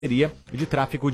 de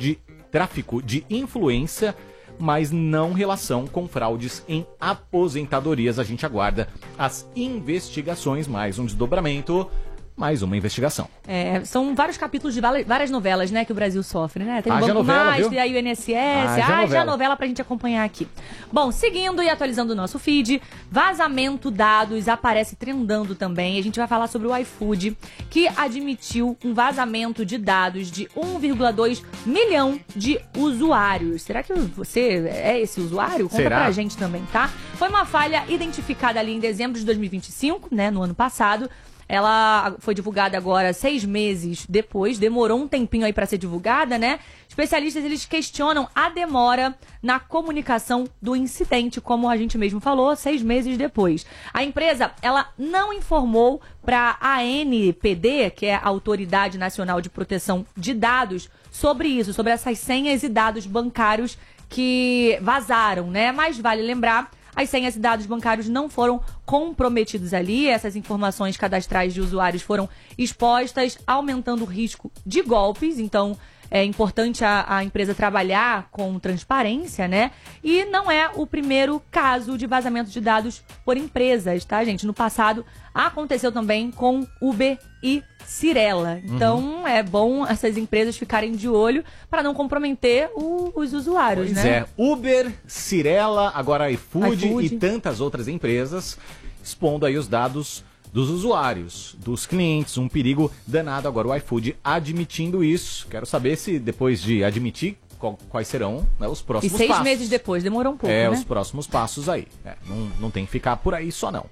tráfico de influência, mas não relação com fraudes em aposentadorias. A gente aguarda as investigações, mais um desdobramento, mais uma investigação. São vários capítulos de várias novelas, né, que o Brasil sofre, né? Tem o Haja Banco novela, Mais, viu? tem aí o INSS, Haja novela pra gente acompanhar aqui. Bom, seguindo e atualizando o nosso feed, vazamento dados aparece trendando também. A gente vai falar sobre o iFood, que admitiu um vazamento de dados de 1,2 milhão de usuários. Será que você é esse usuário? Conta pra gente também, tá? Foi uma falha identificada ali em dezembro de 2025, né, no ano passado. Ela foi divulgada agora 6 meses depois, demorou um tempinho aí para ser divulgada, né? Especialistas, eles questionam a demora na comunicação do incidente, como a gente mesmo falou, 6 meses depois. A empresa, ela não informou para a ANPD, que é a Autoridade Nacional de Proteção de Dados, sobre isso, sobre essas senhas e dados bancários que vazaram, né? Mas vale lembrar, as senhas e dados bancários não foram comprometidos ali, essas informações cadastrais de usuários foram expostas, aumentando o risco de golpes. Então, é importante a empresa trabalhar com transparência, né? E não é o primeiro caso de vazamento de dados por empresas, tá, gente? No passado, aconteceu também com Uber e Cyrela. Então, é bom essas empresas ficarem de olho para não comprometer os usuários, pois né? Uber, Cyrela, agora iFood e tantas outras empresas expondo aí os dados dos usuários, dos clientes, um perigo danado. Agora o iFood admitindo isso. Quero saber se depois de admitir, quais serão, né, os próximos passos. E 6 meses depois, demorou um pouco, né? Os próximos passos aí. Não tem que ficar por aí só não.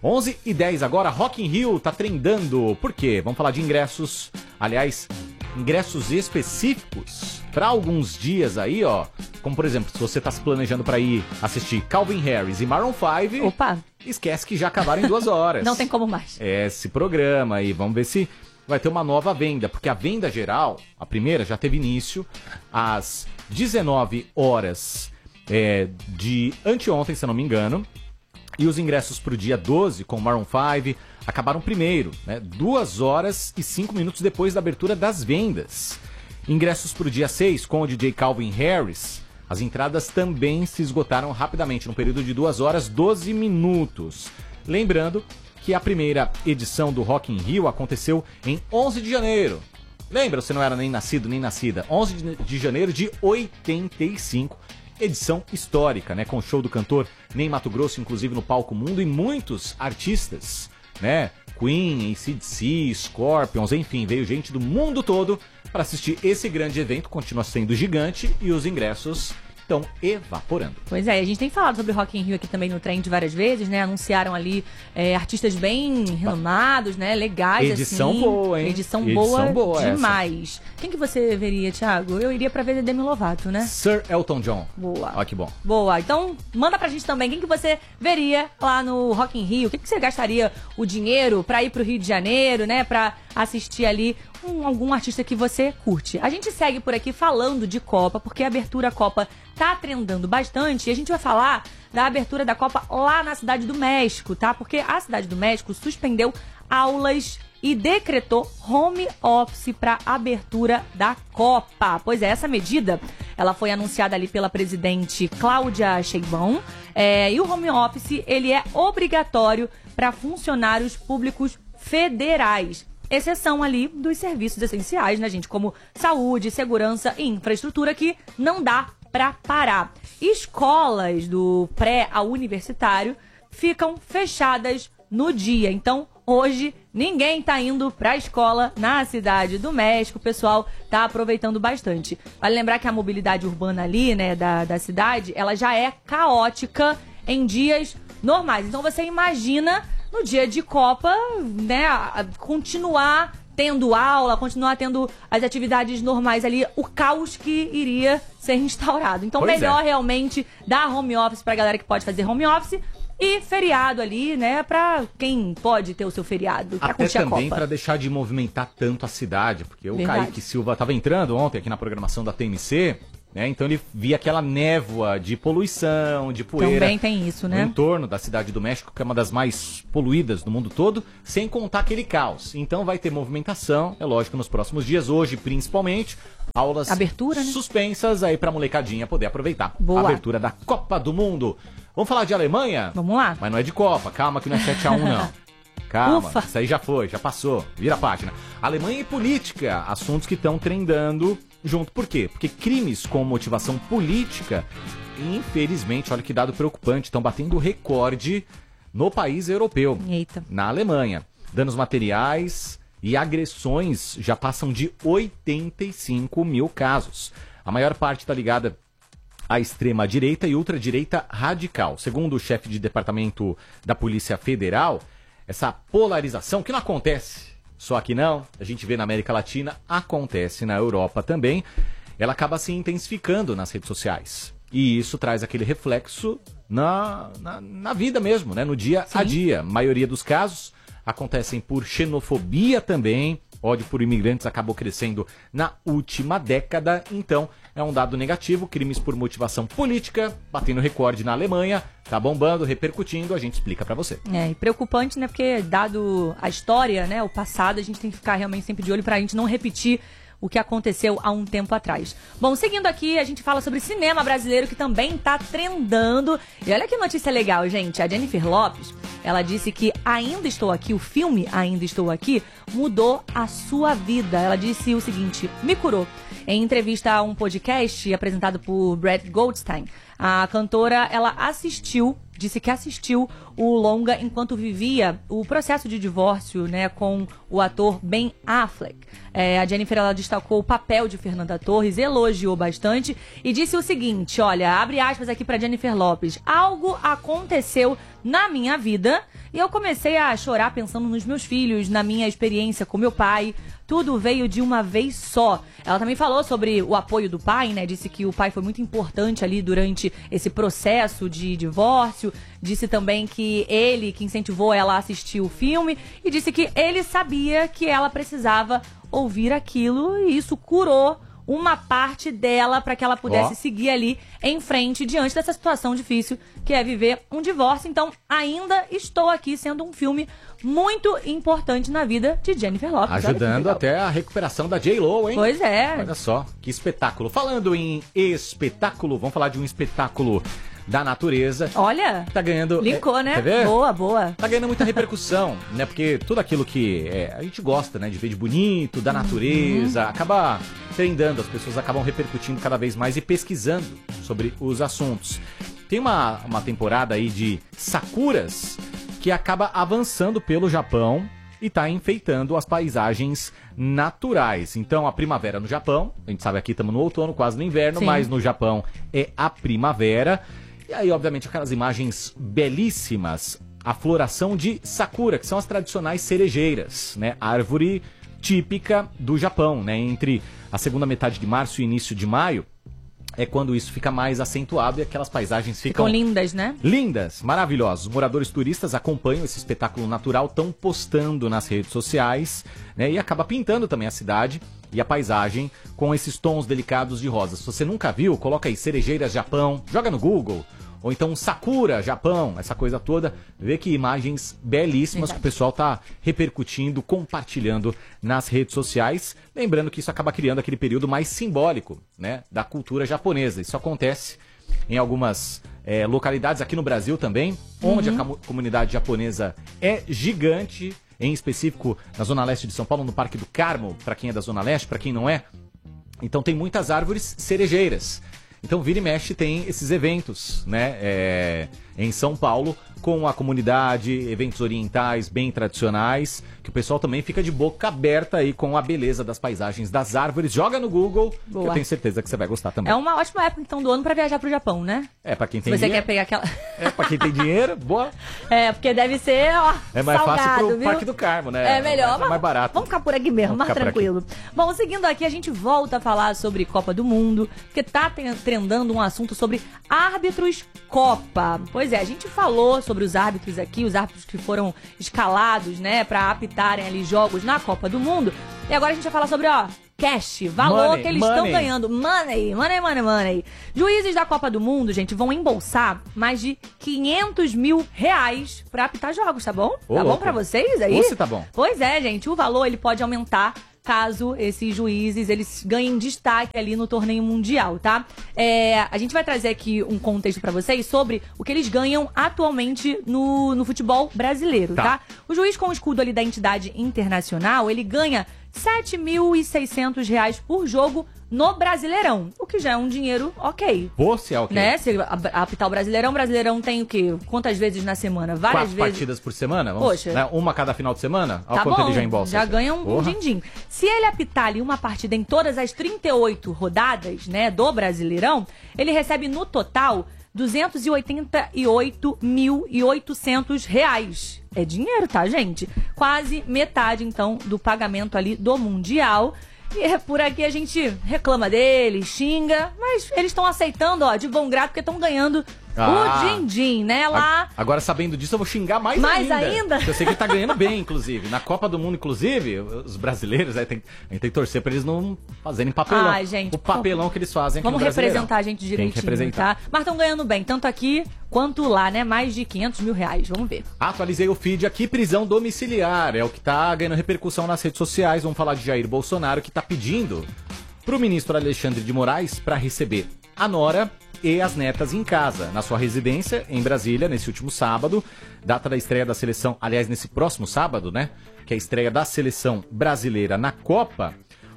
11h10 agora, Rock in Rio tá trendando. Por quê? Vamos falar de ingressos. Aliás, ingressos específicos para alguns dias aí, ó. Como, por exemplo, se você tá se planejando para ir assistir Calvin Harris e Maroon 5... Opa! Esquece que já acabaram em 2 horas. Não tem como mais. Esse programa aí, vamos ver se vai ter uma nova venda. Porque a venda geral, a primeira, já teve início às 19 horas de anteontem, se eu não me engano. E os ingressos para o dia 12, com Maroon 5, acabaram primeiro, né? 2 horas e 5 minutos depois da abertura das vendas. Ingressos para o dia 6, com o DJ Calvin Harris, as entradas também se esgotaram rapidamente, no período de 2 horas, 12 minutos. Lembrando que a primeira edição do Rock in Rio aconteceu em 11 de janeiro. Lembra, você não era nem nascido nem nascida. 11 de janeiro de 85. Edição histórica, né? Com o show do cantor Ney Matogrosso, inclusive no palco mundo, e muitos artistas, né? Queen, AC/DC, Scorpions, enfim, veio gente do mundo todo para assistir esse grande evento. Continua sendo gigante e os ingressos estão evaporando. Pois é, a gente tem falado sobre Rock in Rio aqui também no Trend várias vezes, né? Anunciaram ali artistas bem renomados, né? Legais, edição assim. Boa, hein? Edição boa demais. Essa. Quem que você veria, Thiago? Eu iria pra ver Demi Lovato, né? Sir Elton John. Boa. Olha que bom. Boa. Então, manda pra gente também quem que você veria lá no Rock in Rio. O que você gastaria o dinheiro pra ir pro Rio de Janeiro, né? Pra assistir ali algum artista que você curte. A gente segue por aqui falando de Copa, porque a abertura à Copa tá trendando bastante, e a gente vai falar da abertura da Copa lá na Cidade do México, tá? Porque a Cidade do México suspendeu aulas e decretou home office para abertura da Copa. Pois é, essa medida, ela foi anunciada ali pela presidente Cláudia Sheinbaum, e o home office, ele é obrigatório para funcionários públicos federais. Exceção ali dos serviços essenciais, né, gente? Como saúde, segurança e infraestrutura, que não dá para parar. Escolas do pré ao universitário ficam fechadas no dia. Então, hoje, ninguém tá indo pra escola na Cidade do México. O pessoal tá aproveitando bastante. Vale lembrar que a mobilidade urbana ali, né, da cidade, ela já é caótica em dias normais. Então, você imagina no dia de Copa, né, continuar tendo aula, continuar tendo as atividades normais ali, o caos que iria ser instaurado. Então, melhor realmente dar home office pra galera que pode fazer home office, e feriado ali, né, pra quem pode ter o seu feriado, pra até curtir a Copa. também pra deixar de movimentar tanto a cidade, porque o Kaique Silva tava entrando ontem aqui na programação da TMC, né? Então ele via aquela névoa de poluição, de poeira. Também tem isso, né? No entorno da Cidade do México, que é uma das mais poluídas do mundo todo, sem contar aquele caos. Então vai ter movimentação, é lógico, nos próximos dias, hoje principalmente, aulas Abertura, né? suspensas aí pra molecadinha poder aproveitar. Boa. A abertura da Copa do Mundo. Vamos falar de Alemanha? Vamos lá. Mas não é de Copa, calma que não é 7-1 não. Calma, Ufa. isso aí já foi, já passou, vira a página. Alemanha e política, assuntos que estão trendando junto. Por quê? Porque crimes com motivação política, infelizmente, olha que dado preocupante, estão batendo recorde no país europeu. Eita. Na Alemanha. Danos materiais e agressões já passam de 85 mil casos. A maior parte está ligada à extrema-direita e ultradireita radical. Segundo o chefe de departamento da Polícia Federal, essa polarização, que não acontece só aqui não, a gente vê na América Latina, acontece na Europa também, ela acaba se intensificando nas redes sociais. E isso traz aquele reflexo na vida mesmo, né? No dia a dia. A maioria dos casos acontecem por xenofobia também. Ódio por imigrantes acabou crescendo na última década. Então, é um dado negativo. Crimes por motivação política, batendo recorde na Alemanha. Tá bombando, repercutindo. A gente explica pra você. E preocupante, né? Porque dado a história, né? O passado, a gente tem que ficar realmente sempre de olho pra gente não repetir o que aconteceu há um tempo atrás. Bom, seguindo aqui, a gente fala sobre cinema brasileiro, que também tá trendando. E olha que notícia legal, gente. A Jennifer Lopez, ela disse que Ainda Estou Aqui, o filme Ainda Estou Aqui, mudou a sua vida. Ela disse o seguinte: me curou. Em entrevista a um podcast apresentado por Brett Goldstein, a cantora, ela disse que assistiu o longa enquanto vivia o processo de divórcio, né, com o ator Ben Affleck. A Jennifer, ela destacou o papel de Fernanda Torres, elogiou bastante e disse o seguinte, olha, abre aspas aqui pra Jennifer Lopez: algo aconteceu na minha vida e eu comecei a chorar pensando nos meus filhos, na minha experiência com meu pai. Tudo veio de uma vez só. Ela também falou sobre o apoio do pai, né? Disse que o pai foi muito importante ali durante esse processo de divórcio. Disse também que ele que incentivou ela a assistir o filme. E disse que ele sabia que ela precisava ouvir aquilo e isso curou uma parte dela para que ela pudesse seguir ali em frente diante dessa situação difícil que é viver um divórcio. Então, Ainda Estou Aqui, sendo um filme muito importante na vida de Jennifer Lopez. Ajudando até a recuperação da J.Lo, hein? Pois é. Olha só, que espetáculo. Falando em espetáculo, vamos falar de um espetáculo da natureza. Olha, tá ganhando... linkou, né? Quer ver? Boa, boa. Tá ganhando muita repercussão, né? Porque tudo aquilo que a gente gosta, né? De ver de bonito, da natureza, acaba trendando, as pessoas acabam repercutindo cada vez mais e pesquisando sobre os assuntos. Tem uma temporada aí de sakuras que acaba avançando pelo Japão e tá enfeitando as paisagens naturais. Então, a primavera no Japão, a gente sabe aqui estamos no outono, quase no inverno, Sim. mas no Japão é a primavera. E aí, obviamente, aquelas imagens belíssimas, a floração de sakura, que são as tradicionais cerejeiras, né? Árvore típica do Japão, né? Entre a segunda metade de março e início de maio, é quando isso fica mais acentuado e aquelas paisagens ficam lindas, né? Lindas, maravilhosas. Os moradores turistas acompanham esse espetáculo natural, estão postando nas redes sociais, né? E acaba pintando também a cidade e a paisagem com esses tons delicados de rosa. Se você nunca viu, coloca aí cerejeiras Japão, joga no Google. Ou então Sakura, Japão, essa coisa toda. Vê que imagens belíssimas. Verdade. Que o pessoal tá repercutindo, compartilhando nas redes sociais. Lembrando que isso acaba criando aquele período mais simbólico, né, da cultura japonesa. Isso acontece em algumas localidades aqui no Brasil também, onde a comunidade japonesa é gigante. Em específico, na Zona Leste de São Paulo, no Parque do Carmo, para quem é da Zona Leste, para quem não é. Então tem muitas árvores cerejeiras. Então, vira e mexe tem esses eventos, né, em São Paulo, com a comunidade, eventos orientais bem tradicionais, que o pessoal também fica de boca aberta aí com a beleza das paisagens das árvores. Joga no Google, que eu tenho certeza que você vai gostar também. É uma ótima época, então, do ano pra viajar pro Japão, né? Pra quem tem dinheiro. Se você dinheiro. quer pegar aquela... Pra quem tem dinheiro, boa. Porque deve ser, ó, é mais salgado, fácil pro viu? Parque do Carmo, né? É melhor. É mais barato. Vamos ficar por aqui mesmo, mais tranquilo. Bom, seguindo aqui, a gente volta a falar sobre Copa do Mundo, porque tá trendando um assunto sobre árbitros Copa. Pois é, a gente falou sobre os árbitros aqui, os árbitros que foram escalados, né, pra apitarem ali jogos na Copa do Mundo. E agora a gente vai falar sobre, cash, valor Money, que eles estão money. ganhando. Money. Juízes da Copa do Mundo, gente, vão embolsar mais de 500 mil reais pra apitar jogos, tá bom? Ô, Tá bom louco. pra vocês aí? Ou se tá bom. Pois é, gente, o valor ele pode aumentar caso esses juízes eles ganhem destaque ali no torneio mundial, tá? A gente vai trazer aqui um contexto pra vocês sobre o que eles ganham atualmente no futebol brasileiro, tá? O juiz com o escudo ali da entidade internacional, ele ganha R$ 7.600 por jogo no Brasileirão, o que já é um dinheiro ok. Você é o quê? Né? Se apitar o Brasileirão tem o quê? Quantas vezes na semana? Várias 4 vezes. partidas por semana? Poxa. Né? Uma cada final de semana? Olha Tá quanto bom, ele já embolsa. já ganha um Porra. din-din. Se ele apitar ali uma partida em todas as 38 rodadas, né, do Brasileirão, ele recebe no total R$ 288.800. É dinheiro, tá, gente? Quase metade, então, do pagamento ali do Mundial. E por aqui a gente reclama deles, xinga, mas eles estão aceitando, ó, de bom grado, porque estão ganhando o din-din, né? Lá. Agora, sabendo disso, eu vou xingar mais ainda? Porque eu sei que ele tá ganhando bem, inclusive. Na Copa do Mundo, inclusive, os brasileiros, a gente tem que torcer pra eles não fazerem papelão. Ai, gente, o papelão que eles fazem aqui Vamos no Brasileirão. representar a gente Tem direitinho, que representar. tá? Mas estão ganhando bem, tanto aqui quanto lá, né? Mais de 500 mil reais, vamos ver. Atualizei o feed aqui, prisão domiciliar. É o que tá ganhando repercussão nas redes sociais. Vamos falar de Jair Bolsonaro, que tá pedindo pro ministro Alexandre de Moraes para receber a nora e as netas em casa, na sua residência em Brasília, nesse último sábado, data da estreia da seleção, aliás, nesse próximo sábado, né, que é a estreia da seleção brasileira na Copa.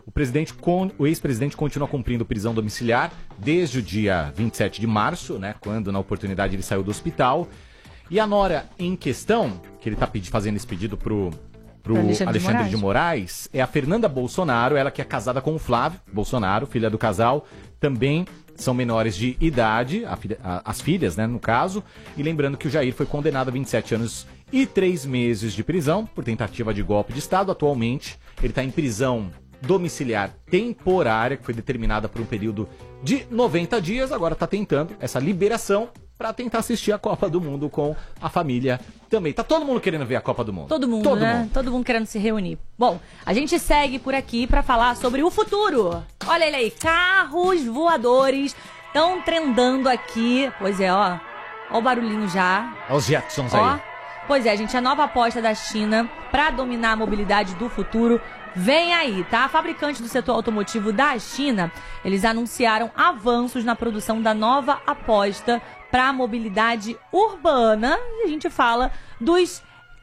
O ex-presidente continua cumprindo prisão domiciliar desde o dia 27 de março, né, quando, na oportunidade, ele saiu do hospital. E a nora em questão, que ele tá fazendo esse pedido pro Alexandre de Moraes, é a Fernanda Bolsonaro, ela que é casada com o Flávio Bolsonaro, filha do casal, também são menores de idade, as filhas, né, no caso, e lembrando que o Jair foi condenado a 27 anos e 3 meses de prisão por tentativa de golpe de Estado. Atualmente, ele está em prisão domiciliar temporária, que foi determinada por um período de 90 dias, agora está tentando essa liberação para tentar assistir a Copa do Mundo com a família também. Tá todo mundo querendo ver a Copa do Mundo. Todo mundo, né? Todo mundo querendo se reunir. Bom, a gente segue por aqui para falar sobre o futuro. Olha ele aí, carros voadores estão trendando aqui. Pois é, ó. Ó o barulhinho já. Olha os Jetsons Ó. aí. Pois é, gente, a nova aposta da China para dominar a mobilidade do futuro vem aí, tá? A fabricante do setor automotivo da China, eles anunciaram avanços na produção da nova aposta para a mobilidade urbana. E a gente fala dos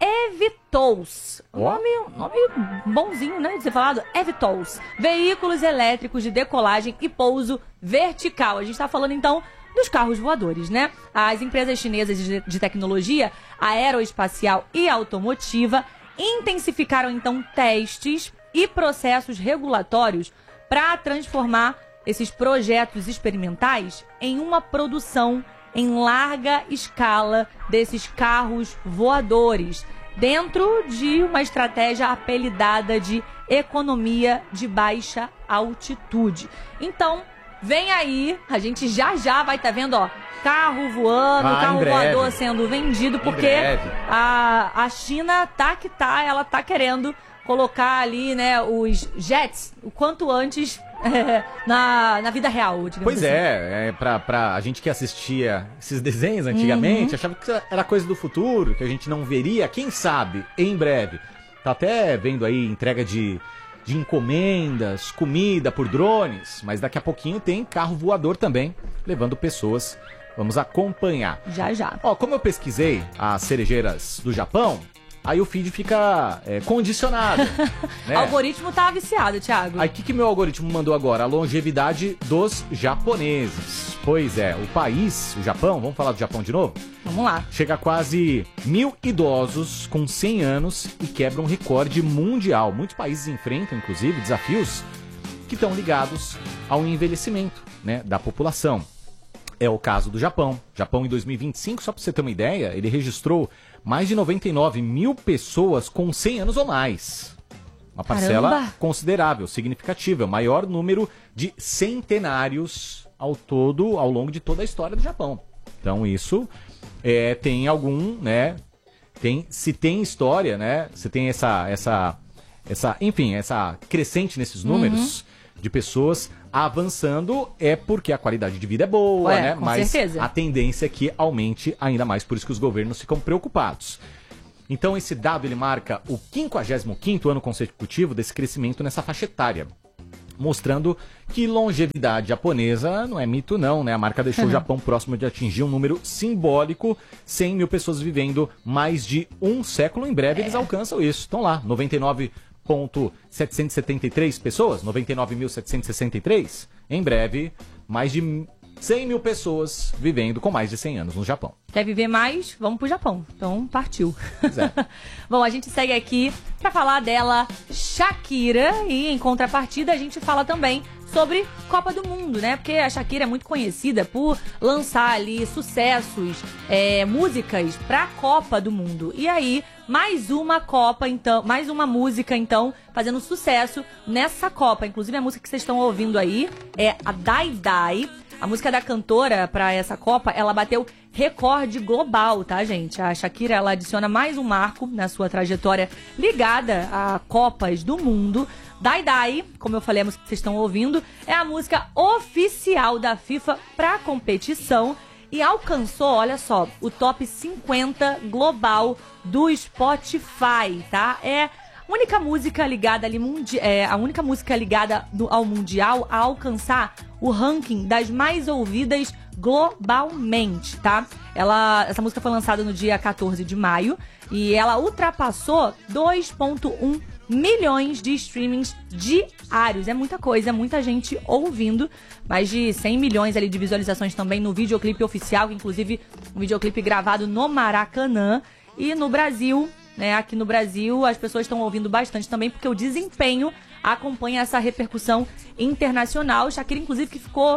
eVTOLs. Nome bonzinho, né, de ser falado? eVTOLs. Veículos elétricos de decolagem e pouso vertical. A gente está falando, então, dos carros voadores, né? As empresas chinesas de tecnologia aeroespacial e automotiva intensificaram, então, testes e processos regulatórios para transformar esses projetos experimentais em uma produção em larga escala desses carros voadores, dentro de uma estratégia apelidada de economia de baixa altitude. Então, vem aí, a gente já vai estar vendo, ó, carro voando, carro voador sendo vendido, porque a China ela tá querendo colocar ali, né, os jets o quanto antes na vida real, digamos Pois assim. Pra a gente que assistia esses desenhos antigamente, achava que era coisa do futuro, que a gente não veria, quem sabe, em breve. Tá até vendo aí entrega de encomendas, comida por drones, mas daqui a pouquinho tem carro voador também, levando pessoas. Vamos acompanhar. Já. Ó, como eu pesquisei as cerejeiras do Japão, aí o feed fica condicionado. Né? O algoritmo tá viciado, Thiago. Aí o que meu algoritmo mandou agora? A longevidade dos japoneses. Pois é, o país, o Japão, vamos falar do Japão de novo? Vamos lá. Chega a quase 1.000 idosos com 100 anos e quebra um recorde mundial. Muitos países enfrentam, inclusive, desafios que estão ligados ao envelhecimento, né, da população. É o caso do Japão. Japão, em 2025, só para você ter uma ideia, ele registrou mais de 99 mil pessoas com 100 anos ou mais. Uma parcela considerável, significativa. O maior número de centenários ao longo de toda a história do Japão. Então, isso tem algum, né? Se tem história, né? Se tem essa crescente nesses números. de pessoas avançando é porque a qualidade de vida é boa, né? Com Mas certeza. a tendência é que aumente ainda mais, por isso que os governos ficam preocupados. Então esse dado ele marca o 55º ano consecutivo desse crescimento nessa faixa etária, mostrando que longevidade japonesa não é mito não, né? A marca deixou o Japão próximo de atingir um número simbólico, 100 mil pessoas vivendo mais de um século. Em breve eles alcançam isso. Estão lá, 99.773 pessoas, 99.763. Em breve, mais de 100 mil pessoas vivendo com mais de 100 anos no Japão. Quer viver mais? Vamos pro Japão. Então, partiu. Pois é. Bom, a gente segue aqui pra falar dela, Shakira. E em contrapartida, a gente fala também sobre Copa do Mundo, né? Porque a Shakira é muito conhecida por lançar ali sucessos, músicas pra Copa do Mundo. E aí, mais uma Copa, então, mais uma música, então, fazendo sucesso nessa Copa. Inclusive, a música que vocês estão ouvindo aí é a Dai Dai. A música da cantora para essa Copa, ela bateu recorde global, tá, gente? A Shakira, ela adiciona mais um marco na sua trajetória ligada a Copas do Mundo. Dai Dai, como eu falei, a música que vocês estão ouvindo, é a música oficial da FIFA para a competição e alcançou, olha só, o top 50 global do Spotify, tá? É a única música ligada ali ao Mundial a alcançar o ranking das mais ouvidas globalmente, tá? Essa música foi lançada no dia 14 de maio e ela ultrapassou 2,1 milhões de streamings diários. É muita coisa, é muita gente ouvindo. Mais de 100 milhões ali de visualizações também no videoclipe oficial, que inclusive um videoclipe gravado no Maracanã. E no Brasil, né, aqui no Brasil, as pessoas estão ouvindo bastante também, porque o desempenho acompanha essa repercussão internacional. Shakira, inclusive, que ficou...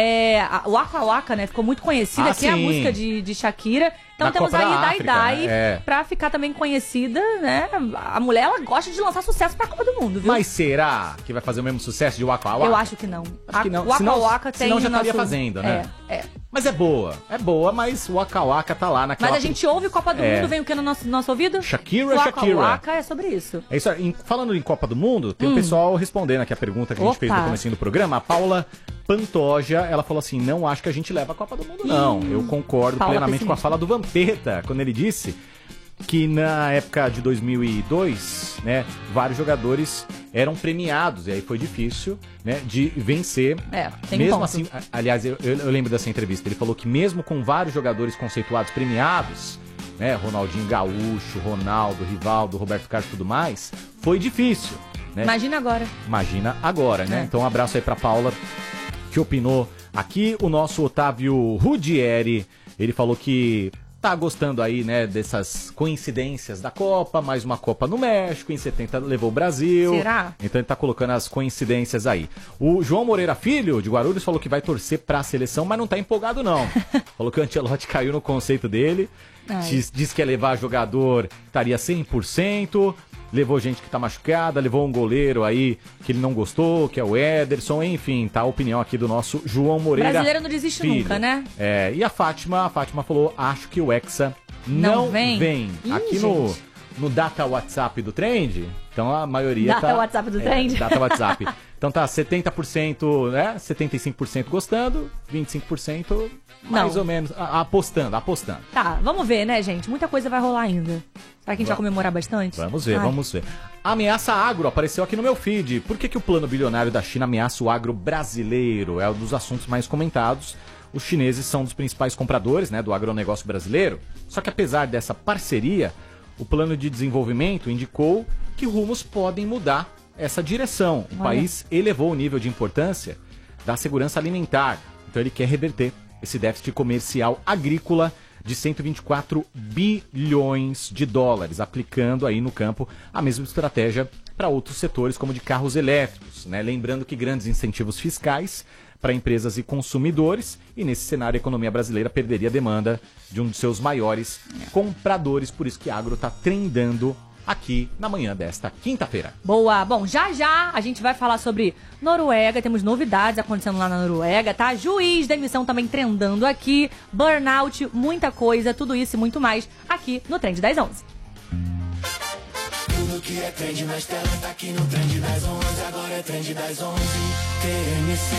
o Waka Waka, né? Ficou muito conhecida, que é a música de Shakira. Então Da temos Copa aí da Dai África, Dai, né? pra ficar também conhecida, né? A mulher, ela gosta de lançar sucesso pra Copa do Mundo, viu? Mas será que vai fazer o mesmo sucesso de Waka Waka? Eu acho que não. Acho que não. Waka Senão- Waka tem senão já nosso... estaria fazendo, né? É. Mas é boa, mas o Waka Waka tá lá naquela... Mas a gente ouve Copa do Mundo, vem o que no nosso ouvido? Shakira, Waka Shakira. Waka é sobre isso. É isso aí. Falando em Copa do Mundo, tem um pessoal respondendo aqui a pergunta que a gente fez no comecinho do programa. A Paula Pantoja, ela falou assim, não acho que a gente leva a Copa do Mundo, não. Eu concordo Paula plenamente com a pessimista. fala do Vampeta, quando ele disse que na época de 2002, né, vários jogadores eram premiados, e aí foi difícil, né, de vencer. Tem mesmo ponto. assim, aliás, eu lembro dessa entrevista, ele falou que mesmo com vários jogadores conceituados premiados, né, Ronaldinho Gaúcho, Ronaldo, Rivaldo, Roberto Carlos e tudo mais, foi difícil, né? Imagina agora, né? É. Então um abraço aí pra Paula, que opinou aqui. O nosso Otávio Rudieri, ele falou que tá gostando aí, né, dessas coincidências da Copa, mais uma Copa no México, em 70 levou o Brasil. Será? Então ele tá colocando as coincidências aí. O João Moreira Filho, de Guarulhos, falou que vai torcer pra seleção, mas não tá empolgado não. Falou que o Ancelotti caiu no conceito dele. Diz que ia levar jogador, estaria 100%. Levou gente que tá machucada, levou um goleiro aí que ele não gostou, que é o Ederson, enfim, tá a opinião aqui do nosso João Moreira. Brasileiro não desiste Filho. nunca, né? E a Fátima falou, acho que o Hexa não vem. Ih, Aqui gente. no data WhatsApp do Trend, então a maioria Data WhatsApp do Trend? Data WhatsApp. Então tá 70%, né? 75% gostando, 25% mais Não. ou menos apostando. Tá, vamos ver, né, gente? Muita coisa vai rolar ainda. Será que a gente vai comemorar bastante? Vamos ver, Ai. vamos ver. Ameaça agro apareceu aqui no meu feed. Por que o plano bilionário da China ameaça o agro brasileiro? É um dos assuntos mais comentados. Os chineses são dos principais compradores, né, do agronegócio brasileiro. Só que apesar dessa parceria, o plano de desenvolvimento indicou que rumos podem mudar essa direção. O país elevou o nível de importância da segurança alimentar. Então ele quer reverter esse déficit comercial agrícola de 124 bilhões de dólares, aplicando aí no campo a mesma estratégia para outros setores, como de carros elétricos, né? Lembrando que grandes incentivos fiscais para empresas e consumidores, e nesse cenário a economia brasileira perderia a demanda de um dos seus maiores compradores, por isso que a agro está trendando aqui na manhã desta quinta-feira. Boa! Bom, já a gente vai falar sobre Noruega, temos novidades acontecendo lá na Noruega, tá? Juiz da emissão também trendando aqui, burnout, muita coisa, tudo isso e muito mais aqui no Trend das 11. Tudo que é trend nas telas tá aqui no Trend das 11. agora é trend das 11, TMC.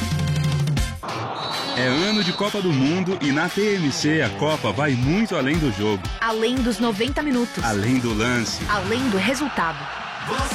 É ano de Copa do Mundo e na TMC a Copa vai muito além do jogo. Além dos 90 minutos. Além do lance. Além do resultado. Você